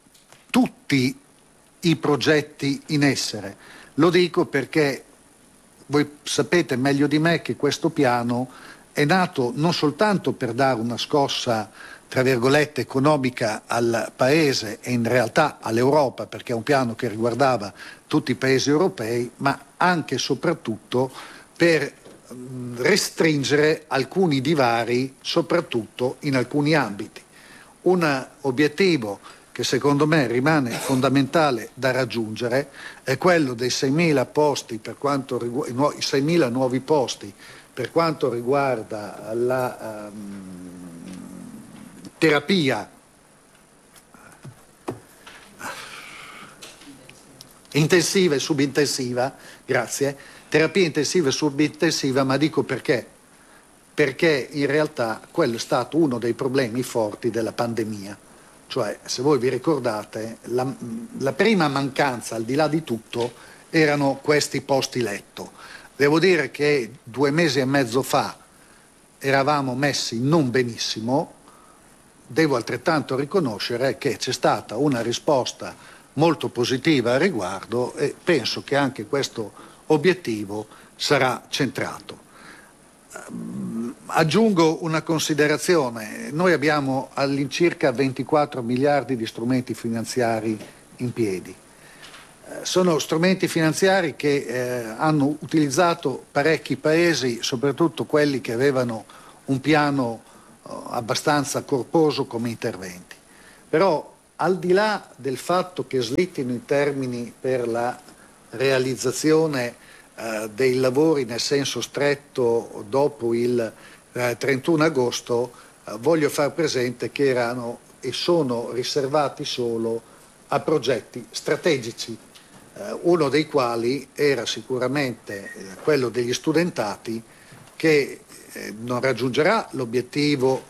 tutti i progetti in essere. Lo dico perché voi sapete meglio di me che questo piano è nato non soltanto per dare una scossa tra virgolette, economica al Paese e in realtà all'Europa, perché è un piano che riguardava tutti i Paesi europei, ma anche e soprattutto per restringere alcuni divari, soprattutto in alcuni ambiti. Un obiettivo che secondo me rimane fondamentale da raggiungere è quello dei 6.000 posti per quanto riguarda, 6.000 nuovi posti per quanto riguarda la terapia intensiva e subintensiva, grazie, terapia intensiva e subintensiva, ma dico perché? Perché in realtà quello è stato uno dei problemi forti della pandemia. Cioè, se voi vi ricordate, la prima mancanza, al di là di tutto, erano questi posti letto. Devo dire che 2 mesi e mezzo fa eravamo messi non benissimo, devo altrettanto riconoscere che c'è stata una risposta molto positiva al riguardo e penso che anche questo obiettivo sarà centrato. Aggiungo una considerazione: noi abbiamo all'incirca 24 miliardi di strumenti finanziari in piedi. Sono strumenti finanziari che hanno utilizzato parecchi paesi, soprattutto quelli che avevano un piano abbastanza corposo come interventi. Però al di là del fatto che slittino i termini per la realizzazione dei lavori nel senso stretto dopo il 31 agosto, voglio far presente che erano e sono riservati solo a progetti strategici, uno dei quali era sicuramente quello degli studentati, che non raggiungerà l'obiettivo